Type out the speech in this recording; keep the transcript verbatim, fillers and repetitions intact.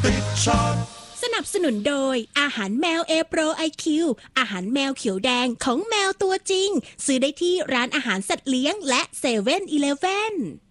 ติดชาร์ตสนับสนุนโดยอาหารแมวเอโปรไอคิวอาหารแมวเขียวแดงของแมวตัวจริงซื้อได้ที่ร้านอาหารสัตว์เลี้ยงและเซเว่นอีเลฟเว่น